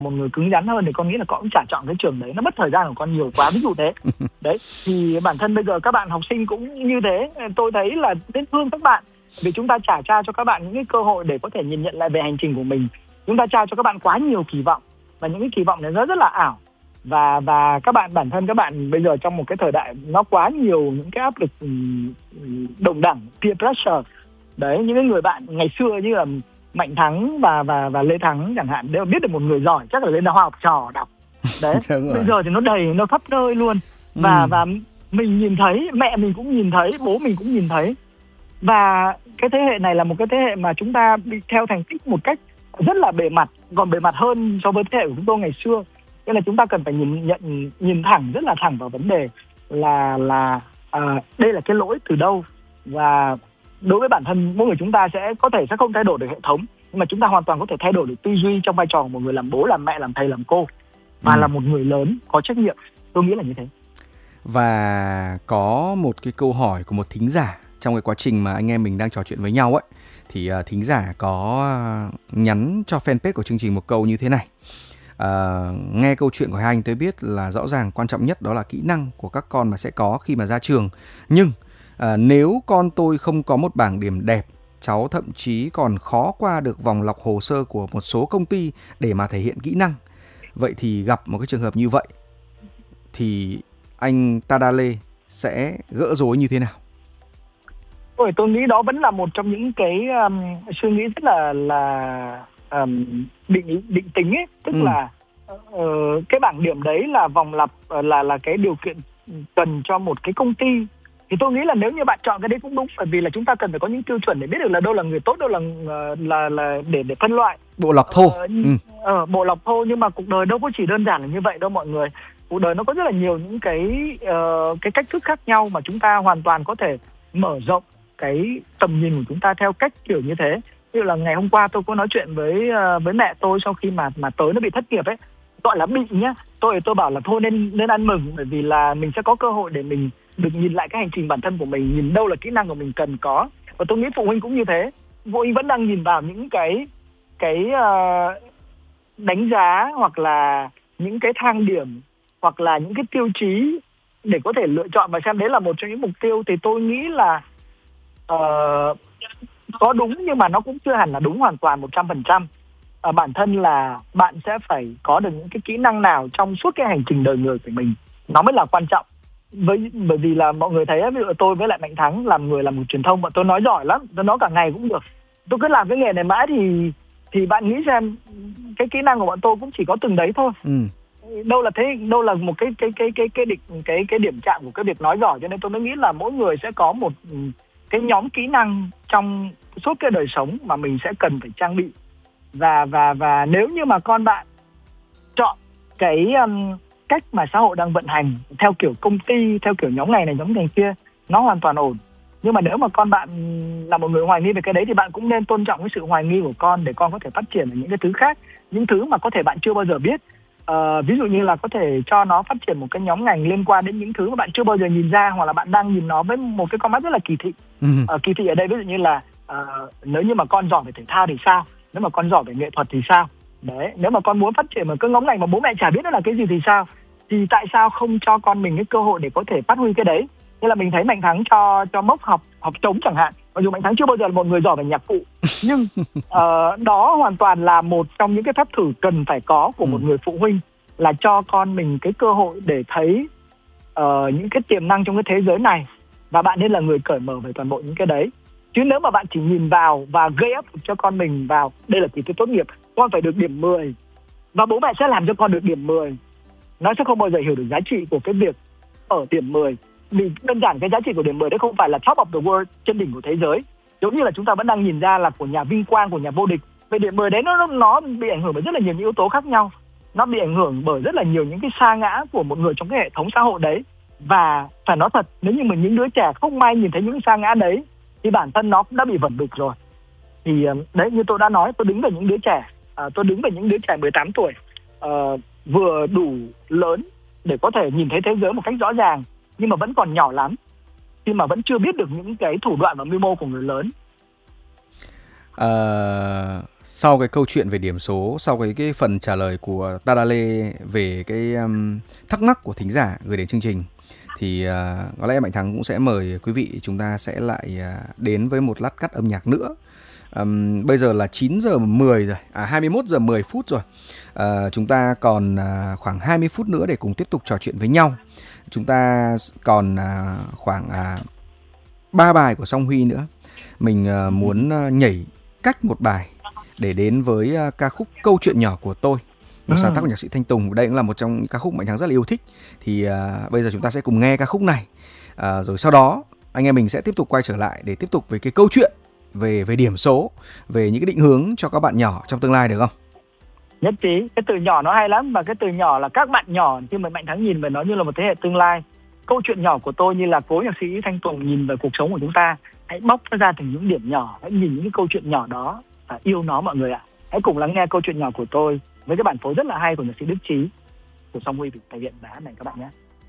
một người cứng rắn hơn thì con nghĩ là con cũng chả chọn cái trường đấy, nó mất thời gian của con nhiều quá, ví dụ thế. Đấy, thì bản thân bây giờ các bạn học sinh cũng như thế, tôi thấy là nên thương các bạn, vì chúng ta trả trao cho các bạn những cái cơ hội để có thể nhìn nhận lại về hành trình của mình. Chúng ta trao cho các bạn quá nhiều kỳ vọng, và những cái kỳ vọng này nó rất là ảo, và các bạn, bản thân các bạn bây giờ trong một cái thời đại nó quá nhiều những cái áp lực đồng đẳng, peer pressure. Đấy, những cái người bạn ngày xưa như là Mạnh Thắng và Lê Thắng chẳng hạn, nếu biết được một người giỏi chắc là lên là học trò đọc. Đấy, bây giờ thì nó đầy, nó khắp nơi luôn. Và mình nhìn thấy, mẹ mình cũng nhìn thấy, bố mình cũng nhìn thấy. Và cái thế hệ này là một cái thế hệ mà chúng ta đi theo thành tích một cách rất là bề mặt, còn bề mặt hơn so với thế hệ của chúng tôi ngày xưa. Nên là chúng ta cần phải nhìn thẳng, rất là thẳng vào vấn đề là đây là cái lỗi từ đâu. Và đối với bản thân mỗi người chúng ta sẽ không thay đổi được hệ thống, nhưng mà chúng ta hoàn toàn có thể thay đổi được tư duy trong vai trò của một người làm bố, làm mẹ, làm thầy, làm cô, và là một người lớn có trách nhiệm. Tôi nghĩ là như thế. Và có một cái câu hỏi của một thính giả trong cái quá trình mà anh em mình đang trò chuyện với nhau ấy, thì thính giả có nhắn cho fanpage của chương trình một câu như thế này. Nghe câu chuyện của hai anh tôi biết là rõ ràng quan trọng nhất đó là kỹ năng của các con mà sẽ có khi mà ra trường. Nhưng nếu con tôi không có một bảng điểm đẹp, cháu thậm chí còn khó qua được vòng lọc hồ sơ của một số công ty để mà thể hiện kỹ năng. Vậy thì gặp một cái trường hợp như vậy thì anh Tadale sẽ gỡ rối như thế nào? Tôi nghĩ đó vẫn là một trong những cái suy nghĩ rất là định tính ấy, tức là cái bảng điểm đấy là vòng lặp, là cái điều kiện cần cho một cái công ty. Thì tôi nghĩ là nếu như bạn chọn cái đấy cũng đúng, bởi vì là chúng ta cần phải có những tiêu chuẩn để biết được là đâu là người tốt, đâu là để phân loại. Bộ lọc thô. Bộ lọc thô, nhưng mà cuộc đời đâu có chỉ đơn giản là như vậy đâu mọi người. Cuộc đời nó có rất là nhiều những cái cách thức khác nhau mà chúng ta hoàn toàn có thể mở rộng cái tầm nhìn của chúng ta theo cách kiểu như thế. Ví dụ là ngày hôm qua tôi có nói chuyện với mẹ tôi sau khi mà tới nó bị thất nghiệp ấy, gọi là bị nhá. Tôi bảo là thôi nên ăn mừng, bởi vì là mình sẽ có cơ hội để mình được nhìn lại cái hành trình bản thân của mình, nhìn đâu là kỹ năng của mình cần có. Và tôi nghĩ phụ huynh cũng như thế, phụ huynh vẫn đang nhìn vào những cái đánh giá, hoặc là những cái thang điểm, hoặc là những cái tiêu chí để có thể lựa chọn và xem đấy là một trong những mục tiêu. Thì tôi nghĩ là có đúng, nhưng mà nó cũng chưa hẳn là đúng hoàn toàn 100%. Bản thân là bạn sẽ phải có được những cái kỹ năng nào trong suốt cái hành trình đời người của mình, nó mới là quan trọng. Bởi vì là mọi người thấy, ví dụ tôi với lại Mạnh Thắng làm một truyền thông, bọn tôi nói giỏi lắm, tôi nói cả ngày cũng được. Tôi cứ làm cái nghề này mãi thì bạn nghĩ xem, cái kỹ năng của bọn tôi cũng chỉ có từng đấy thôi. Đâu là một cái điểm chạm của cái việc nói giỏi. Cho nên tôi mới nghĩ là mỗi người sẽ có một cái nhóm kỹ năng trong suốt cái đời sống mà mình sẽ cần phải trang bị. Và nếu như mà con bạn chọn cái cách mà xã hội đang vận hành theo kiểu công ty, theo kiểu nhóm này này nhóm này kia, nó hoàn toàn ổn. Nhưng mà nếu mà con bạn là một người hoài nghi về cái đấy thì bạn cũng nên tôn trọng cái sự hoài nghi của con, để con có thể phát triển ở những cái thứ khác, những thứ mà có thể bạn chưa bao giờ biết. Ví dụ như là có thể cho nó phát triển một cái nhóm ngành liên quan đến những thứ mà bạn chưa bao giờ nhìn ra, hoặc là bạn đang nhìn nó với một cái con mắt rất là kỳ thị. Kỳ thị ở đây ví dụ như là nếu như mà con giỏi về thể thao thì sao, nếu mà con giỏi về nghệ thuật thì sao. Đấy, nếu mà con muốn phát triển một cái ngóng ngành mà bố mẹ chả biết nó là cái gì thì sao, thì tại sao không cho con mình cái cơ hội để có thể phát huy cái đấy. Như là mình thấy Mạnh Thắng cho Mốc học trống chẳng hạn, mặc dù Mạnh Thắng chưa bao giờ là một người giỏi về nhạc cụ, nhưng đó hoàn toàn là một trong những cái phép thử cần phải có của một người phụ huynh, là cho con mình cái cơ hội để thấy những cái tiềm năng trong cái thế giới này, và bạn nên là người cởi mở về toàn bộ những cái đấy. Chứ nếu mà bạn chỉ nhìn vào và gây áp lực cho con mình vào đây là kỳ thi tốt nghiệp, con phải được điểm 10, và bố mẹ sẽ làm cho con được điểm 10, nó sẽ không bao giờ hiểu được giá trị của cái việc ở điểm 10. Vì đơn giản cái giá trị của điểm 10 đấy không phải là top of the world, trên đỉnh của thế giới. Giống như là chúng ta vẫn đang nhìn ra là của nhà vinh quang, của nhà vô địch. Về điểm 10 đấy nó bị ảnh hưởng bởi rất là nhiều những yếu tố khác nhau. Nó bị ảnh hưởng bởi rất là nhiều những cái sa ngã của một người trong cái hệ thống xã hội đấy. Và phải nói thật, nếu như những đứa trẻ không may nhìn thấy những sa ngã đấy thì bản thân nó cũng đã bị vẩn đục rồi. Thì đấy, như tôi đã nói, tôi đứng về những đứa trẻ, tôi đứng về những đứa trẻ 18 tuổi vừa đủ lớn để có thể nhìn thấy thế giới một cách rõ ràng, nhưng mà vẫn còn nhỏ lắm, khi mà vẫn chưa biết được những cái thủ đoạn và mưu mô của người lớn. Sau cái câu chuyện về điểm số, sau cái phần trả lời của Tadale về cái thắc mắc của thính giả gửi đến chương trình, thì có lẽ Mạnh Thắng cũng sẽ mời quý vị chúng ta sẽ lại đến với một lát cắt âm nhạc nữa. Bây giờ là 9 giờ 10 rồi, 21 giờ 10 phút rồi. Chúng ta còn khoảng 20 phút nữa để cùng tiếp tục trò chuyện với nhau. Chúng ta còn khoảng 3 bài của Song Huy nữa. Mình muốn nhảy cách một bài để đến với ca khúc Câu chuyện nhỏ của tôi, một sáng tác của nhạc sĩ Thanh Tùng. Đây cũng là một trong những ca khúc Mạnh Thắng rất là yêu thích. Thì bây giờ chúng ta sẽ cùng nghe ca khúc này. Rồi sau đó anh em mình sẽ tiếp tục quay trở lại để tiếp tục với cái câu chuyện về điểm số, về những cái định hướng cho các bạn nhỏ trong tương lai, được không? Nhất trí. Cái từ nhỏ nó hay lắm, và cái từ nhỏ là các bạn nhỏ khi mà Mạnh Thắng nhìn về nó như là một thế hệ tương lai. Câu chuyện nhỏ của tôi như là cố nhạc sĩ Thanh Tùng nhìn về cuộc sống của chúng ta. Hãy bóc nó ra thành những điểm nhỏ, hãy nhìn những cái câu chuyện nhỏ đó và yêu nó mọi người ạ. Hãy cùng lắng nghe câu chuyện nhỏ của tôi với cái bản phối rất là hay của nhạc sĩ Đức Trí, của Song Huy thể hiện bài hát này các bạn nhé.